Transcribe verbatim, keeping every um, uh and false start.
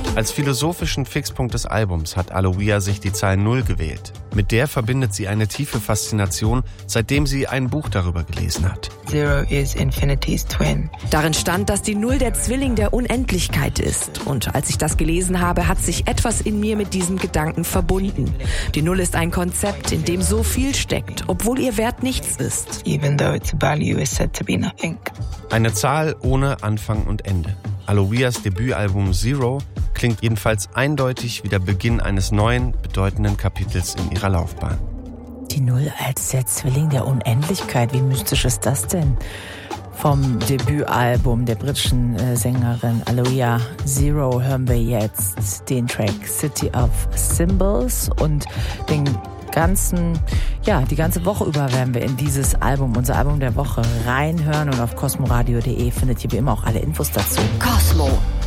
Als philosophischen Fixpunkt des Albums hat Aloia sich die Zahl Null gewählt. Mit der verbindet sie eine tiefe Faszination, seitdem sie ein Buch darüber gelesen hat. Zero is infinity's twin. Darin stand, dass die Null der Zwilling der Unendlichkeit ist. Und als ich das gelesen habe, hat sich etwas in mir mit diesem Gedanken verbunden. Die Null ist ein Konzept, in dem so viel steckt, obwohl ihr Wert nichts ist. Even though its value is said to be nothing. Eine Zahl ohne Anfang und Ende. Aloias Debütalbum Zero klingt jedenfalls eindeutig wie der Beginn eines neuen, bedeutenden Kapitels in ihrer Laufbahn. Die Null als der Zwilling der Unendlichkeit, wie mystisch ist das denn? Vom Debütalbum der britischen äh, Sängerin Aloia Zero hören wir jetzt den Track City of Symbols und den ganzen, ja, die ganze Woche über werden wir in dieses Album, unser Album der Woche, reinhören und auf cosmoradio punkt de findet ihr wie immer auch alle Infos dazu. Cosmo.